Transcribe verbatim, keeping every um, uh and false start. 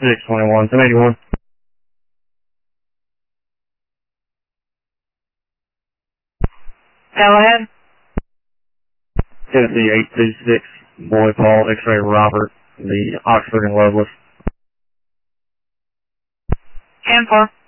six twenty-one, ten eighty-one. Go ahead. Tennessee eight two six, Boy Paul, X-ray Robert, the Oxford and Loveless. ten four.